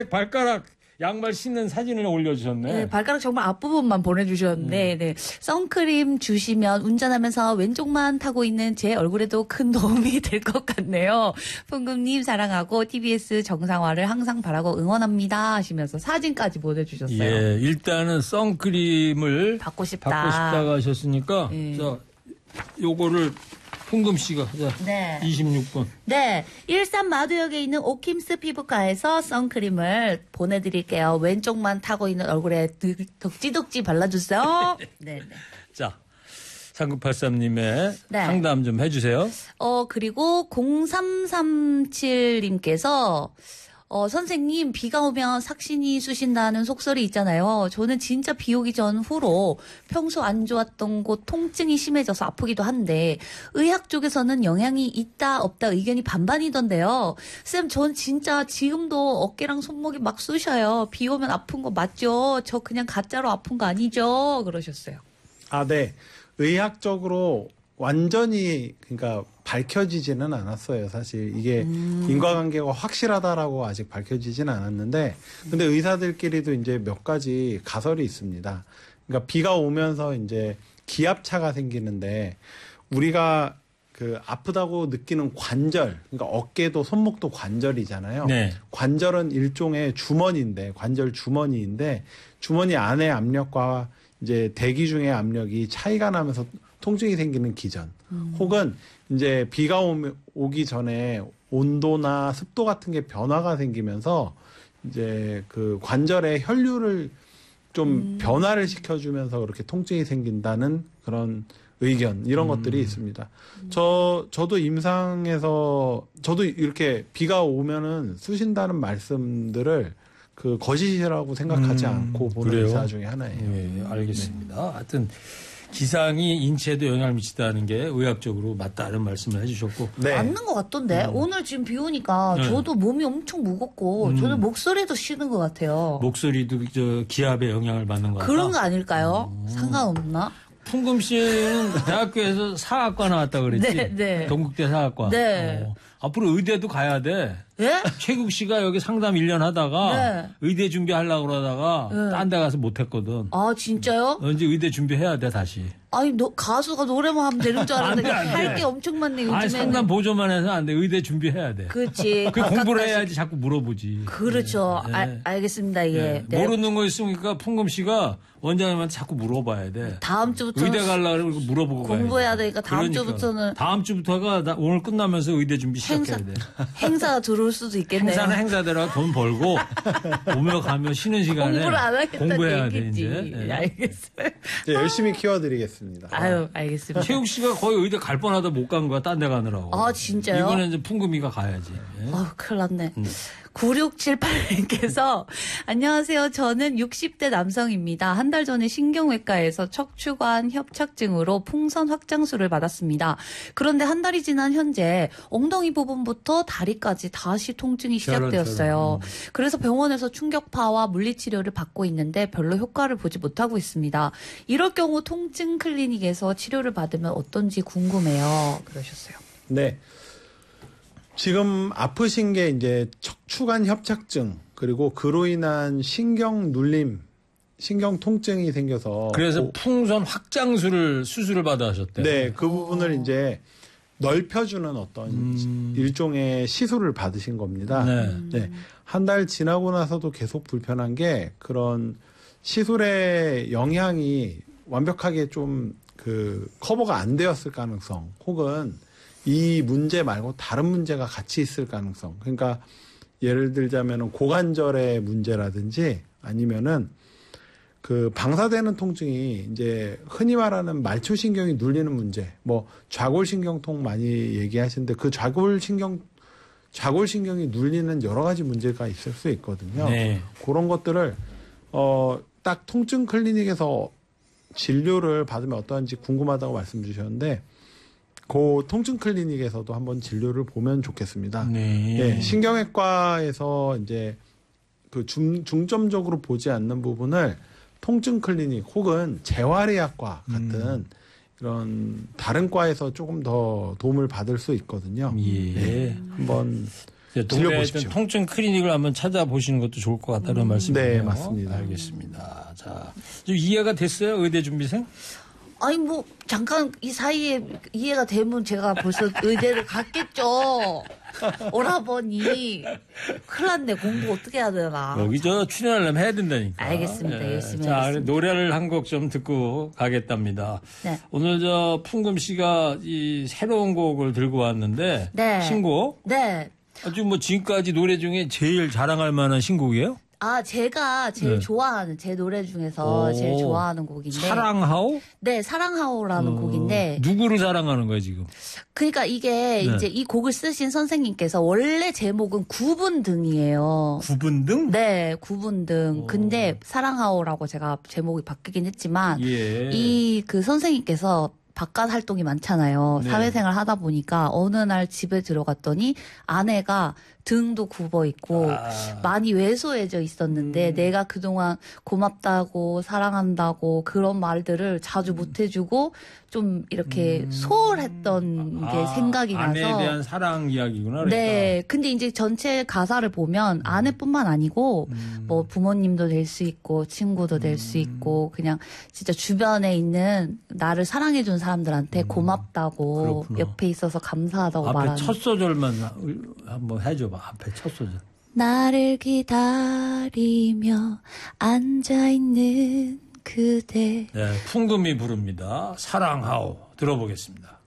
발가락 양말 신는 사진을 올려주셨네. 네, 발가락 정말 앞부분만 보내주셨는데, 네. 선크림 주시면 운전하면서 왼쪽만 타고 있는 제 얼굴에도 큰 도움이 될 것 같네요. 풍금님 사랑하고 TBS 정상화를 항상 바라고 응원합니다 하시면서 사진까지 보내주셨어요. 예, 일단은 선크림을 받고 싶다. 받고 싶다고 하셨으니까, 예. 자, 요거를 풍금 씨가, 자, 네. 26번. 네, 일산 마두역에 있는 오킴스 피부과에서 선크림을 보내드릴게요. 왼쪽만 타고 있는 얼굴에 덕지덕지 발라주세요. 네, 네. 자, 3983님의 네. 상담 좀 해주세요. 그리고 0337님께서 선생님, 비가 오면 삭신이 쑤신다는 속설이 있잖아요. 저는 진짜 비 오기 전후로 평소 안 좋았던 곳 통증이 심해져서 아프기도 한데 의학 쪽에서는 영향이 있다 없다 의견이 반반이던데요. 쌤, 전 진짜 지금도 어깨랑 손목이 막 쑤셔요. 비 오면 아픈 거 맞죠? 저 그냥 가짜로 아픈 거 아니죠? 그러셨어요. 아, 네. 의학적으로 완전히 그러니까 밝혀지지는 않았어요. 사실 이게 인과관계가 확실하다라고 아직 밝혀지지는 않았는데, 근데 의사들끼리도 이제 몇 가지 가설이 있습니다. 그러니까 비가 오면서 이제 기압차가 생기는데 우리가 그 아프다고 느끼는 관절, 그러니까 어깨도 손목도 관절이잖아요. 네. 관절은 일종의 주머니인데, 관절 주머니인데 주머니 안의 압력과 이제 대기 중의 압력이 차이가 나면서 통증이 생기는 기전, 혹은 이제 비가 오기 전에 온도나 습도 같은 게 변화가 생기면서 이제 그 관절의 혈류를 좀 변화를 시켜주면서 그렇게 통증이 생긴다는 그런 의견, 이런 것들이 있습니다. 저도 임상에서 저도 이렇게 비가 오면은 쑤신다는 말씀들을 그 거짓이라고 생각하지 않고 보는 그래요? 의사 중에 하나예요. 예, 알겠습니다. 하여튼 기상이 인체에도 영향을 미치다는 게 의학적으로 맞다는 말씀을 해주셨고. 네. 맞는 것 같던데 오늘 지금 비 오니까 저도 몸이 엄청 무겁고 저는 목소리도 쉬는 것 같아요. 목소리도 저 기압에 영향을 받는 거 같다. 그런 거 아닐까요? 상관없나? 풍금 씨는 대학교에서 사학과 나왔다 그랬지? 네, 네. 동국대 사학과. 네. 앞으로 의대도 가야 돼. 예? 최국 씨가 여기 상담 1년 하다가 네. 의대 준비하려고 그러다가 딴 데 가서 못했거든. 아, 진짜요? 이제 의대 준비해야 돼 다시. 아니, 가수가 노래만 하면 되는 줄 알았는데 안 돼. 할 게 엄청 많네, 요즘에는. 아니 상담 보조만 해서 안 돼. 의대 준비해야 돼. 그렇지. 그 공부를 각각다시- 해야지 자꾸 물어보지. 그렇죠. 네. 알겠습니다. 예. 네. 네. 모르는 거 있으니까 풍금 씨가 원장님한테 자꾸 물어봐야 돼. 다음 주부터 의대 가려고 그러고 물어보고 공부해야 가야 돼. 되니까 다음 주부터는 다음 주부터가 오늘 끝나면서 의대 준비 시작해야 돼. 행사가 들어올 수도 있겠네요. 행사는 행사대로 돈 벌고 오며 가며 쉬는 시간에 공부를 안 하겠다는 공부해야 돼 얘기지. 이제. 네. 알겠어요. 네, 열심히 키워드리겠습니다. 아유, 알겠습니다. 최욱 씨가 거의 의대 갈 뻔하다 못 간 거야. 딴 데 가느라고. 아, 진짜요? 이번에 이제 풍금이가 가야지. 예. 큰일 났네. 9678님께서 안녕하세요. 저는 60대 남성입니다. 한 달 전에 신경외과에서 척추관 협착증으로 풍선 확장술을 받았습니다. 그런데 한 달이 지난 현재 엉덩이 부분부터 다리까지 다시 통증이 시작되었어요. 그래서 병원에서 충격파와 물리치료를 받고 있는데 별로 효과를 보지 못하고 있습니다. 이럴 경우 통증 클리닉에서 치료를 받으면 어떤지 궁금해요. 그러셨어요. 네. 지금 아프신 게 이제 척추관 협착증, 그리고 그로 인한 신경 눌림, 신경 통증이 생겨서. 그래서 풍선 확장술을 수술을 받아 하셨대요. 네, 그 부분을 이제 넓혀주는 어떤 일종의 시술을 받으신 겁니다. 네. 네. 한 달 지나고 나서도 계속 불편한 게 그런 시술의 영향이 완벽하게 좀 커버가 안 되었을 가능성, 혹은 이 문제 말고 다른 문제가 같이 있을 가능성. 그러니까 예를 들자면은 고관절의 문제라든지 아니면은 그 방사되는 통증이 이제 흔히 말하는 말초신경이 눌리는 문제, 뭐 좌골신경통 많이 얘기하시는데 그 좌골신경이 눌리는 여러 가지 문제가 있을 수 있거든요. 네. 그런 것들을 딱 통증 클리닉에서 진료를 받으면 어떠한지 궁금하다고 말씀 주셨는데, 그 통증 클리닉에서도 한번 진료를 보면 좋겠습니다. 네. 예, 신경외과에서 이제 그 중점적으로 보지 않는 부분을 통증 클리닉 혹은 재활의학과 같은 이런 다른 과에서 조금 더 도움을 받을 수 있거든요. 예. 네, 한번 들려보십시오. 통증 클리닉을 한번 찾아보시는 것도 좋을 것 같다는 말씀이네요. 네, 맞습니다. 알겠습니다. 자, 좀 이해가 됐어요? 의대 준비생? 아니 뭐 잠깐 이 사이에 이해가 되면 제가 벌써 의대를 갔겠죠. 오라버니 큰일 났네. 공부 어떻게 해야 되나. 여기 저 출연하려면 해야 된다니까. 알겠습니다. 열심히 자, 하겠습니다. 노래를 한 곡 좀 듣고 가겠답니다. 네. 오늘 저 풍금 씨가 이 새로운 곡을 들고 왔는데 네. 신곡 네. 아주 뭐 지금까지 노래 중에 제일 자랑할 만한 신곡이에요? 아, 제가 제일 네. 좋아하는, 제 노래 중에서 오. 제일 좋아하는 곡인데. 사랑하오? 네, 사랑하오라는 곡인데. 누구를 사랑하는 거예요 지금? 그러니까 이게 네. 이제 이 곡을 쓰신 선생님께서 원래 제목은 구분등이에요. 구분등? 네, 구분등. 근데 사랑하오라고 제가 제목이 바뀌긴 했지만. 예. 이 그 선생님께서 바깥 활동이 많잖아요. 네. 사회생활 하다 보니까 어느 날 집에 들어갔더니 아내가 등도 굽어 있고 많이 왜소해져 있었는데 내가 그동안 고맙다고 사랑한다고 그런 말들을 자주 못 해주고 좀 이렇게 소홀했던 게 생각이 나서. 아내에 대한 사랑 이야기구나. 그러니까. 네. 근데 이제 전체 가사를 보면 아내뿐만 아니고 뭐 부모님도 될 수 있고 친구도 될 수 있고 그냥 진짜 주변에 있는 나를 사랑해준 사람들한테 고맙다고 그렇구나. 옆에 있어서 감사하다고 앞에 말하는. 첫 소절만 한번 해줘봐. 앞에 첫 소절. 나를 기다리며 앉아있는 그대. 네, 풍금이 부릅니다. 사랑하오. 들어보겠습니다.